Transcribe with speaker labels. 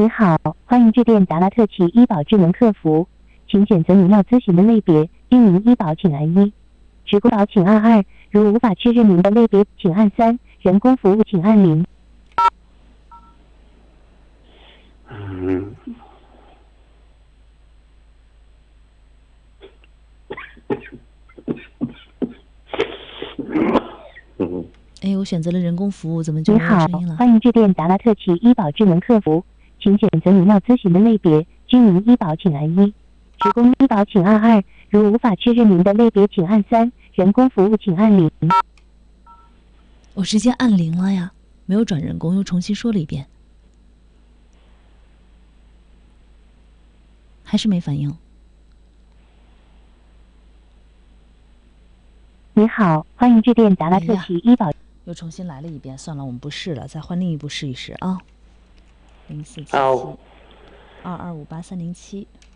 Speaker 1: 你好，欢迎致电达拉特奇医保智能客服，请选择您要咨询的类别，经营医保请按1，职工保请按2，如无法确认您的类别，请按3，人工服务请按0。
Speaker 2: 哎，我选择了人工服务，怎么就
Speaker 1: 你好
Speaker 2: 没有声音了？，
Speaker 1: 欢迎致电达拉特奇医保智能客服，请选择您要咨询的类别，军营医保请按1，职工医保请按2，如无法确认您的类别，请按3，人工服务请按0。
Speaker 2: 我直接按0了呀，没有转人工，又重新说了一遍，还是没反应。
Speaker 1: 你好，欢迎致电达拉特奇医保。
Speaker 2: 又重新来了一遍，算了，我们不试了，再换另一部试一试啊。04772258-307。